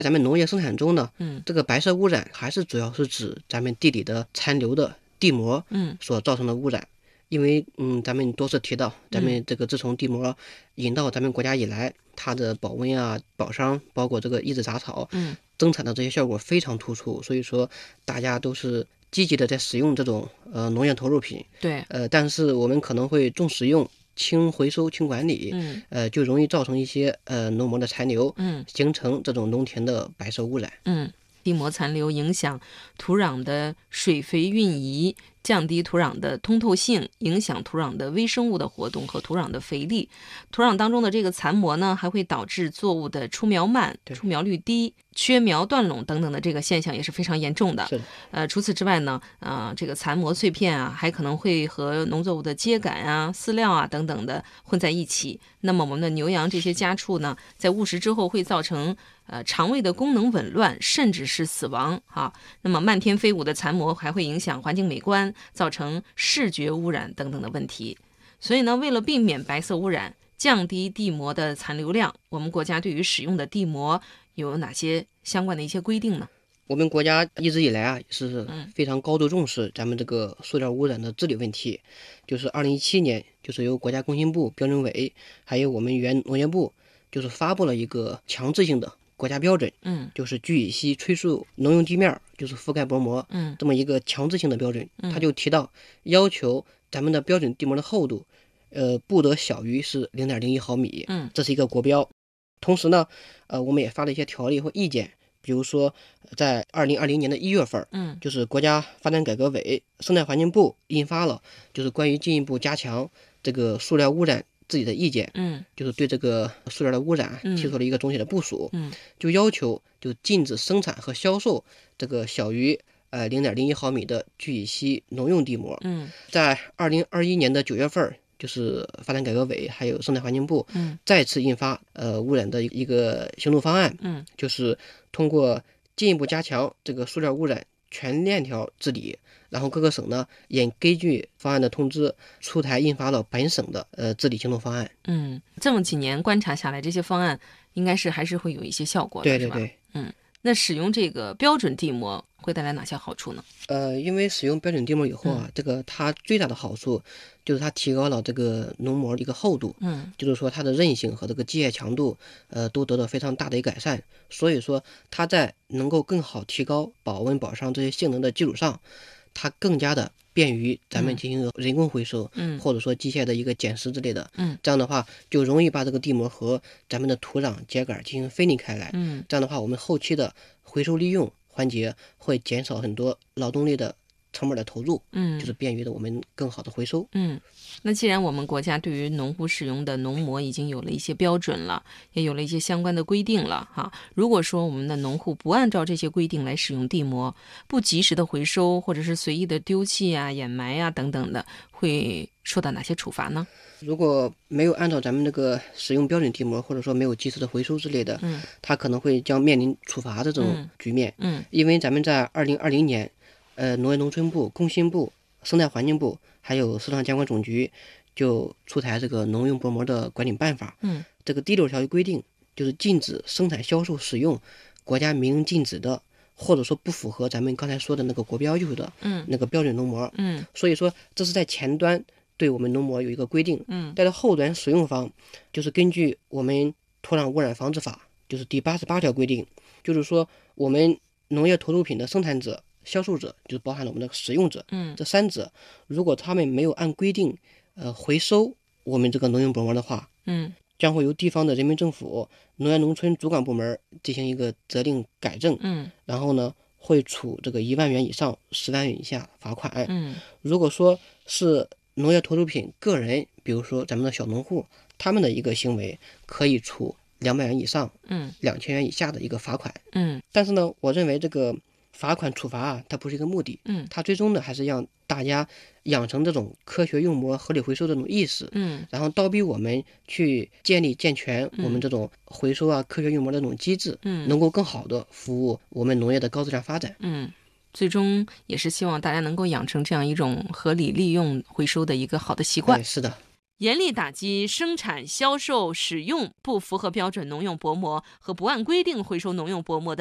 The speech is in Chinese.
咱们农业生产中呢，这个白色污染还是主要是指咱们地里的残留的地膜所造成的污染。因为咱们多次提到，咱们这个自从地膜引到咱们国家以来，它的保温啊、保墒，包括这个抑制杂草，增产的这些效果非常突出，所以说大家都是积极的在使用这种农业投入品。 对， 但是我们可能会重使用、轻回收、轻管理，就容易造成一些农膜的残留，形成这种农田的白色污染。 地膜残留影响土壤的水肥运移，降低土壤的通透性，影响土壤的微生物的活动和土壤的肥力。土壤当中的这个残膜呢，还会导致作物的出苗慢、出苗率低、缺苗断垄等等的这个现象也是非常严重的。除此之外呢，这个残膜碎片啊，还可能会和农作物的秸秆啊、饲料啊等等的混在一起。那么我们的牛羊这些家畜呢，在误食之后会造成肠胃的功能紊乱，甚至是死亡啊。那么漫天飞舞的残膜还会影响环境美观，造成视觉污染等等的问题。所以呢，为了避免白色污染，降低地膜的残留量，我们国家对于使用的地膜有哪些相关的一些规定呢？ 我们国家一直以来啊是非常高度重视咱们这个塑料污染的治理问题。就是2017年，就是由国家工信部标准委还有我们原农业部就是发布了一个强制性的国家标准，就是聚乙烯催素农用地面就是覆盖薄膜，这么一个强制性的标准。它就提到要求咱们的标准地膜的厚度不得小于是0.01毫米，这是一个国标。同时呢，我们也发了一些条例或意见。比如说，在2020年的1月份，就是国家发展改革委、生态环境部印发了就是关于进一步加强这个塑料污染治理的意见，就是对这个塑料的污染提出了一个总体的部署，就要求就禁止生产和销售这个小于0.01毫米的聚乙烯农用地膜。在2021年的9月份。就是发展改革委还有生态环境部再次印发污染的一个行动方案，就是通过进一步加强这个塑料污染全链条治理，然后各个省呢也根据方案的通知出台印发了本省的治理行动方案。 这么几年观察下来，这些方案应该是还是会有一些效果的， 对。 是吧？那使用这个标准地膜会带来哪些好处呢？ 因为使用标准地膜以后啊，这个它最大的好处就是它提高了这个农膜的一个厚度，就是说它的韧性和这个机械强度都得到非常大的一个改善。所以说它在能够更好提高保温保墒这些性能的基础上，它更加的便于咱们进行人工回收，或者说机械的一个捡拾之类的，这样的话就容易把这个地膜和咱们的土壤秸秆进行分离开来，这样的话我们后期的回收利用环节会减少很多劳动力的成本的投入，就是便于的我们更好的回收。 那既然我们国家对于农户使用的农膜已经有了一些标准了，也有了一些相关的规定了哈，如果说我们的农户不按照这些规定来使用地膜，不及时的回收，或者是随意的丢弃啊、掩埋啊等等的，会受到哪些处罚呢？ 如果没有按照咱们这个使用标准地膜，或者说没有及时的回收之类的，它可能会将面临处罚的这种局面。因为咱们在2020年，农业农村部、工信部、生态环境部还有市场监管总局就出台这个农用薄膜的管理办法。这个第6条就规定，就是禁止生产、销售、使用国家明令禁止的，或者说不符合咱们刚才说的那个国标要求的那个标准农膜。所以说这是在前端对我们农膜有一个规定。在后端使用方，就是根据我们土壤污染防治法，就是第88条规定，就是说我们农业投入品的生产者、销售者，就是包含了我们的使用者，这3者，如果他们没有按规定回收我们这个农用薄膜的话，将会由地方的人民政府农业农村主管部门进行一个责令改正，然后呢会处这个1万元以上10万元以下罚款。如果说是农业投入品个人，比如说咱们的小农户，他们的一个行为可以处200元以上2000元以下的一个罚款。但是呢，我认为这个罚款处罚啊，它不是一个目的，它最终呢还是让大家养成这种科学用膜、合理回收这种意识，然后倒逼我们去建立健全我们这种回收啊、科学用膜的这种机制，能够更好的服务我们农业的高质量发展。 最终也是希望大家能够养成这样一种合理利用回收的一个好的习惯。 是的。 严厉打击生产、销售、使用不符合标准农用薄膜和不按规定回收农用薄膜的